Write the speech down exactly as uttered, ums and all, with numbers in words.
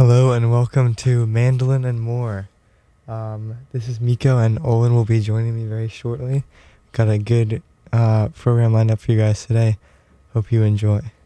Hello and welcome to Mandolin and More. Um, this is Miko and Olin will be joining me very shortly. Got a good uh, program lined up for you guys today. Hope you enjoy.